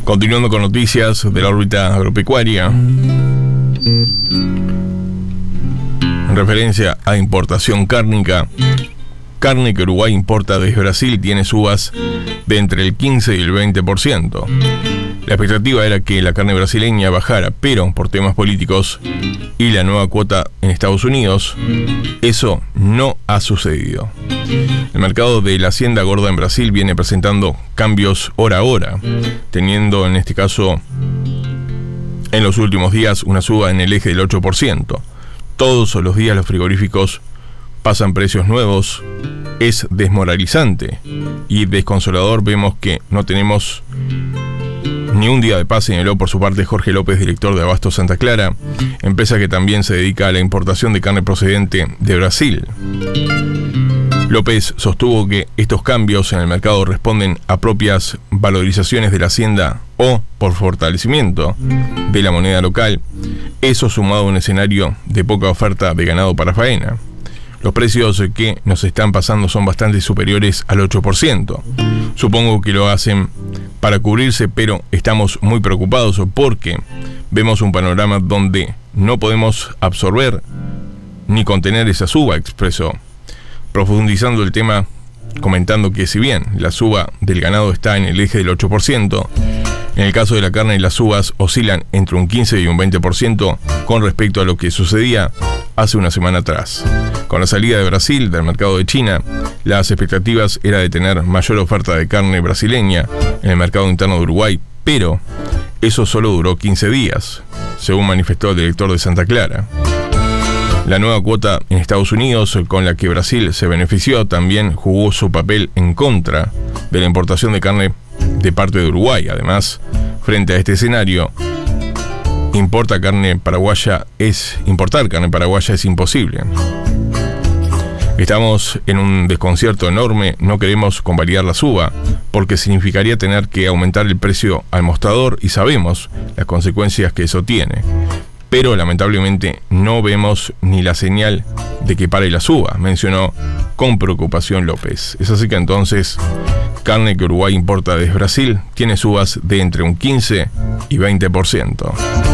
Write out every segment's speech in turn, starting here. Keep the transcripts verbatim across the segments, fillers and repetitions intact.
Continuando con noticias de la órbita agropecuaria. En referencia a importación cárnica, carne que Uruguay importa desde Brasil tiene subas de entre el quince y el veinte por ciento. La expectativa era que la carne brasileña bajara, pero por temas políticos y la nueva cuota en Estados Unidos, eso no ha sucedido. El mercado de la hacienda gorda en Brasil viene presentando cambios hora a hora, teniendo en este caso en los últimos días una suba en el eje del ocho por ciento. Todos los días los frigoríficos pasan precios nuevos. Es desmoralizante y desconsolador. Vemos que no tenemos ni un día de paz, señaló por su parte Jorge López, director de Abasto Santa Clara, empresa que también se dedica a la importación de carne procedente de Brasil. López sostuvo que estos cambios en el mercado responden a propias valorizaciones de la hacienda o por fortalecimiento de la moneda local, eso sumado a un escenario de poca oferta de ganado para faena. Los precios que nos están pasando son bastante superiores al ocho por ciento. Supongo que lo hacen para cubrirse, pero estamos muy preocupados porque vemos un panorama donde no podemos absorber ni contener esa suba, expresó. Profundizando el tema, comentando que si bien la suba del ganado está en el eje del ocho por ciento, en el caso de la carne las subas oscilan entre un quince y un veinte por ciento con respecto a lo que sucedía hace una semana atrás. Con la salida de Brasil del mercado de China, las expectativas era de tener mayor oferta de carne brasileña en el mercado interno de Uruguay, pero eso solo duró quince días, según manifestó el director de Santa Clara. La nueva cuota en Estados Unidos, con la que Brasil se benefició, también jugó su papel en contra de la importación de carne de parte de Uruguay. Además, frente a este escenario, importa carne paraguaya es, importar carne paraguaya es imposible. Estamos en un desconcierto enorme, no queremos convalidar la suba, porque significaría tener que aumentar el precio al mostrador y sabemos las consecuencias que eso tiene. Pero lamentablemente no vemos ni la señal de que pare la suba, mencionó con preocupación López. Es así que entonces, carne que Uruguay importa desde Brasil tiene subas de entre un quince y veinte por ciento.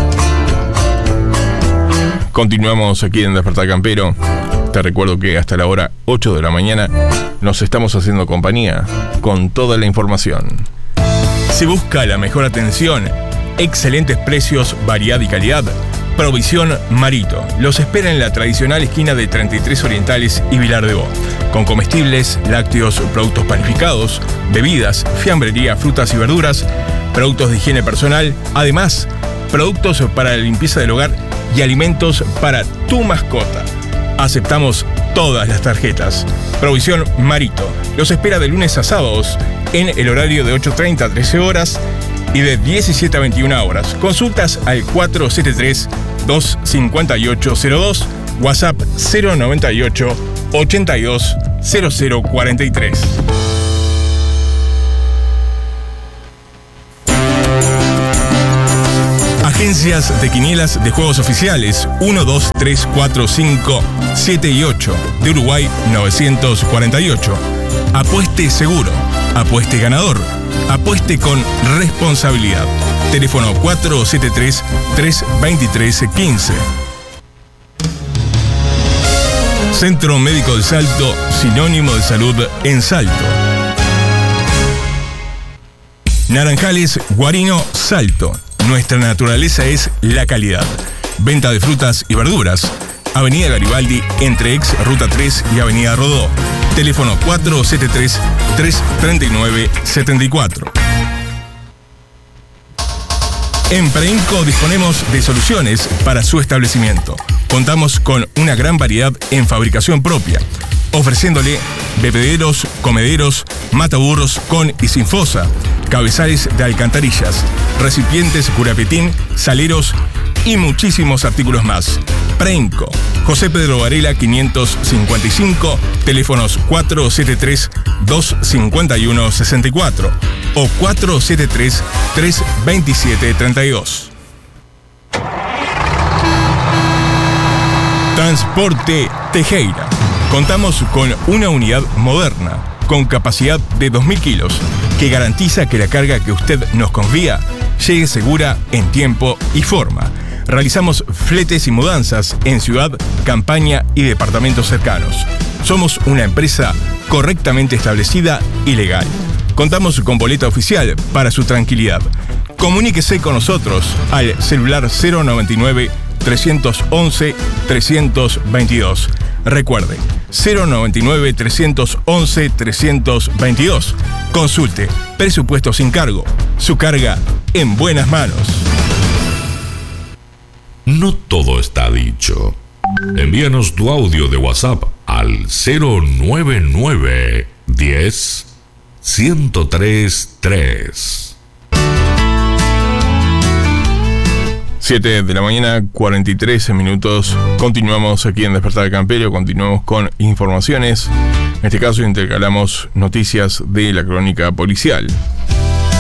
Continuamos aquí en Despertar Campero. Te recuerdo que hasta la hora ocho de la mañana nos estamos haciendo compañía con toda la información. Si busca la mejor atención, excelentes precios, variedad y calidad, Provisión Marito los espera en la tradicional esquina de treinta y tres Orientales y Vilar de Bo, con comestibles, lácteos, productos panificados, bebidas, fiambrería, frutas y verduras, productos de higiene personal, además, productos para la limpieza del hogar y alimentos para tu mascota. Aceptamos todas las tarjetas. Provisión Marito los espera de lunes a sábados en el horario de ocho treinta a trece horas y de diecisiete a veintiuna horas. Consultas al cuatro siete tres, dos cinco ocho cero dos, WhatsApp cero noventa y ocho, ochenta y dos, cero cero cuarenta y tres. Agencias de quinielas de juegos oficiales uno, dos, tres, cuatro, cinco, siete y ocho de Uruguay novecientos cuarenta y ocho. Apueste seguro, apueste ganador, apueste con responsabilidad. Teléfono cuatro siete tres, tres dos tres, uno cinco. Centro Médico de Salto, sinónimo de salud en Salto. Naranjales Guarino Salto. Nuestra naturaleza es la calidad. Venta de frutas y verduras. Avenida Garibaldi, entre ex Ruta tres y Avenida Rodó. Teléfono cuatro siete tres, tres tres nueve, siete cuatro. En Preinco disponemos de soluciones para su establecimiento. Contamos con una gran variedad en fabricación propia, ofreciéndole bebederos, comederos, mataburros con y sin fosa, cabezales de alcantarillas, recipientes curapetín, saleros y muchísimos artículos más. Preinco, José Pedro Varela quinientos cincuenta y cinco, teléfonos cuatro siete tres, dos cinco uno, seis cuatro o cuatro siete tres, tres dos siete, tres dos. Transporte Tejera. Contamos con una unidad moderna, con capacidad de dos mil kilos, que garantiza que la carga que usted nos confía llegue segura, en tiempo y forma. Realizamos fletes y mudanzas en ciudad, campaña y departamentos cercanos. Somos una empresa correctamente establecida y legal. Contamos con boleta oficial para su tranquilidad. Comuníquese con nosotros al celular cero noventa y nueve, trescientos once, trescientos veintidós. Recuerde, cero noventa y nueve, trescientos once, trescientos veintidós. Consulte presupuesto sin cargo. Su carga en buenas manos. No todo está dicho. Envíanos tu audio de WhatsApp al cero noventa y nueve, diez, ciento tres, tres. siete de la mañana, cuarenta y tres minutos. Continuamos aquí en Despertar Campero, continuamos con informaciones. En este caso intercalamos noticias de la crónica policial.